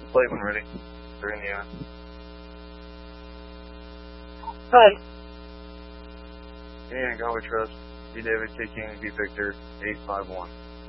Plate when ready. They're in the air. Hi. Indiana Galway Trust, B. David, K. King, B. Victor, 851.